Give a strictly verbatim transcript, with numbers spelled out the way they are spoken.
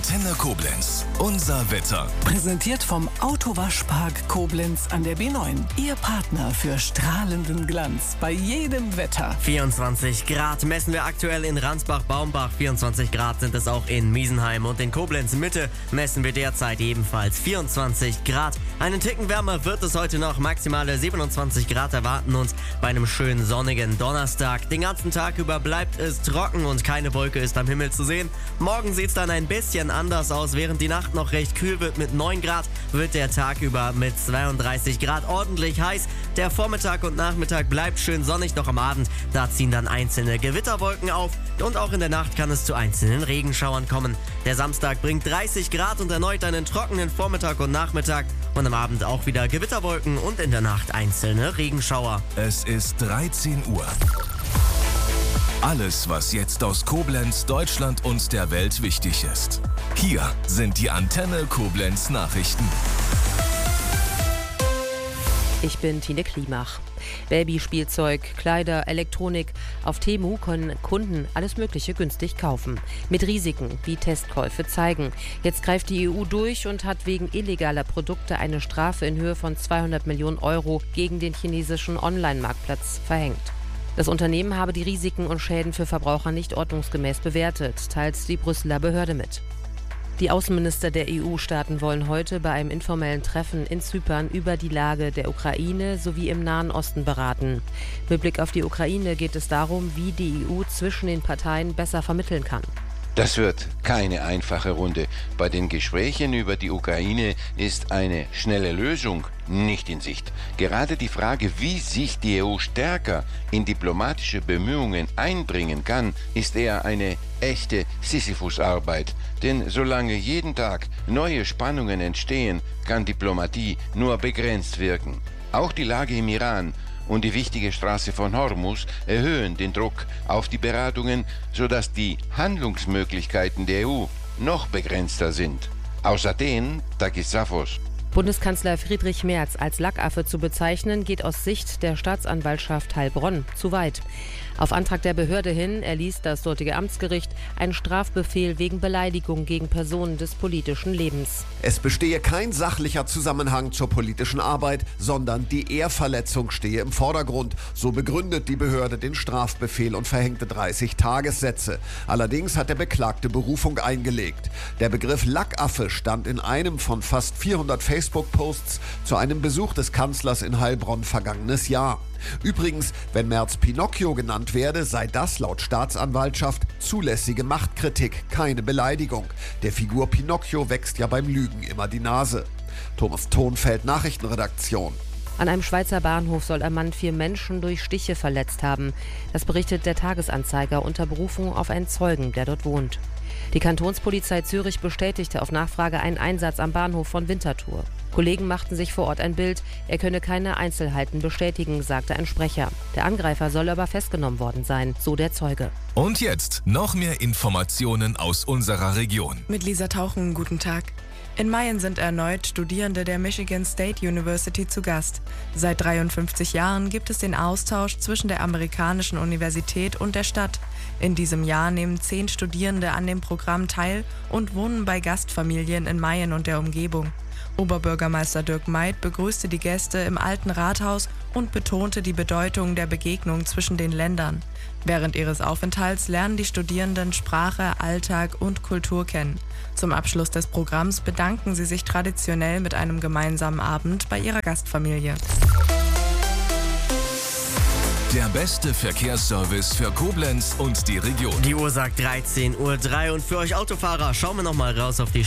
Antenne Koblenz. Unser Wetter. Präsentiert vom Autowaschpark Koblenz an der B neun. Ihr Partner für strahlenden Glanz bei jedem Wetter. vierundzwanzig Grad messen wir aktuell in Ransbach-Baumbach. vierundzwanzig Grad sind es auch in Miesenheim. Und in Koblenz Mitte messen wir derzeit ebenfalls vierundzwanzig Grad. Einen Ticken wärmer wird es heute noch. Maximale siebenundzwanzig Grad erwarten uns bei einem schönen sonnigen Donnerstag. Den ganzen Tag über bleibt es trocken und keine Wolke ist am Himmel zu sehen. Morgen sieht es dann ein bisschen anders aus. Während die Nacht noch recht kühl wird mit neun Grad, wird der Tag über mit zweiunddreißig Grad ordentlich heiß. Der Vormittag und Nachmittag bleibt schön sonnig, doch am Abend, da ziehen dann einzelne Gewitterwolken auf und auch in der Nacht kann es zu einzelnen Regenschauern kommen. Der Samstag bringt dreißig Grad und erneut einen trockenen Vormittag und Nachmittag und am Abend auch wieder Gewitterwolken und in der Nacht einzelne Regenschauer. Es ist dreizehn Uhr. Alles, was jetzt aus Koblenz, Deutschland und der Welt wichtig ist. Hier sind die Antenne Koblenz Nachrichten. Ich bin Tine Klimach. Babyspielzeug, Kleider, Elektronik. Auf Temu können Kunden alles Mögliche günstig kaufen. Mit Risiken, wie Testkäufe zeigen. Jetzt greift die E U durch und hat wegen illegaler Produkte eine Strafe in Höhe von zweihundert Millionen Euro gegen den chinesischen Online-Marktplatz verhängt. Das Unternehmen habe die Risiken und Schäden für Verbraucher nicht ordnungsgemäß bewertet, teilt die Brüsseler Behörde mit. Die Außenminister der E U-Staaten wollen heute bei einem informellen Treffen in Zypern über die Lage der Ukraine sowie im Nahen Osten beraten. Mit Blick auf die Ukraine geht es darum, wie die E U zwischen den Parteien besser vermitteln kann. Das wird keine einfache Runde. Bei den Gesprächen über die Ukraine ist eine schnelle Lösung nicht in Sicht. Gerade die Frage, wie sich die E U stärker in diplomatische Bemühungen einbringen kann, ist eher eine echte Sisyphus-Arbeit. Denn solange jeden Tag neue Spannungen entstehen, kann Diplomatie nur begrenzt wirken. Auch die Lage im Iran und die wichtige Straße von Hormuz erhöhen den Druck auf die Beratungen, sodass die Handlungsmöglichkeiten der E U noch begrenzter sind. Aus Athen, Takis Safos. Bundeskanzler Friedrich Merz als Lackaffe zu bezeichnen, geht aus Sicht der Staatsanwaltschaft Heilbronn zu weit. Auf Antrag der Behörde hin erließ das dortige Amtsgericht einen Strafbefehl wegen Beleidigung gegen Personen des politischen Lebens. Es bestehe kein sachlicher Zusammenhang zur politischen Arbeit, sondern die Ehrverletzung stehe im Vordergrund. So begründet die Behörde den Strafbefehl und verhängte dreißig Tagessätze. Allerdings hat der Beklagte Berufung eingelegt. Der Begriff Lackaffe stand in einem von fast vierhundert Facebook-Posts zu einem Besuch des Kanzlers in Heilbronn vergangenes Jahr. Übrigens, wenn Merz Pinocchio genannt werde, sei das laut Staatsanwaltschaft zulässige Machtkritik, keine Beleidigung. Der Figur Pinocchio wächst ja beim Lügen immer die Nase. Thomas Thonfeld, Nachrichtenredaktion. An einem Schweizer Bahnhof soll ein Mann vier Menschen durch Stiche verletzt haben. Das berichtet der Tagesanzeiger unter Berufung auf einen Zeugen, der dort wohnt. Die Kantonspolizei Zürich bestätigte auf Nachfrage einen Einsatz am Bahnhof von Winterthur. Kollegen machten sich vor Ort ein Bild. Er könne keine Einzelheiten bestätigen, sagte ein Sprecher. Der Angreifer soll aber festgenommen worden sein, so der Zeuge. Und jetzt noch mehr Informationen aus unserer Region. Mit Lisa Tauchen, guten Tag. In Mayen sind erneut Studierende der Michigan State University zu Gast. Seit dreiundfünfzig Jahren gibt es den Austausch zwischen der amerikanischen Universität und der Stadt. In diesem Jahr nehmen zehn Studierende an dem Programm teil und wohnen bei Gastfamilien in Mayen und der Umgebung. Oberbürgermeister Dirk Meid begrüßte die Gäste im Alten Rathaus und betonte die Bedeutung der Begegnung zwischen den Ländern. Während ihres Aufenthalts lernen die Studierenden Sprache, Alltag und Kultur kennen. Zum Abschluss des Programms bedanken sie sich traditionell mit einem gemeinsamen Abend bei ihrer Gastfamilie. Der beste Verkehrsservice für Koblenz und die Region. Die Uhr sagt dreizehn Uhr drei und für euch Autofahrer schauen wir noch mal raus auf die